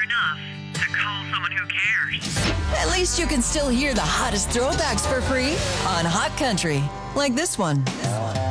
enough to call someone who cares. At least you can still hear the hottest throwbacks for free on Hot Country, like this one.